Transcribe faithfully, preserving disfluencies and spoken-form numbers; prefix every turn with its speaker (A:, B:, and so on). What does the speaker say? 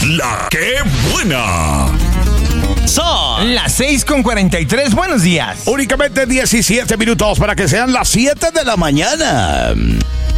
A: La que buena.
B: Son las seis con cuarenta y tres. Buenos días.
A: Únicamente diecisiete minutos para que sean las siete de la mañana.